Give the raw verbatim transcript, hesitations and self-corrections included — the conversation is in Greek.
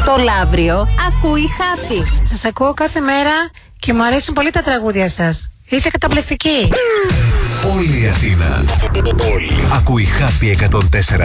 Στο Λαύριο ακούει Happy. Σας ακούω κάθε μέρα και μου αρέσουν πολύ τα τραγούδια σας. Είστε καταπληκτικοί. Όλη η Αθήνα. Όλη. Ακούει Happy εκατόν τέσσερα.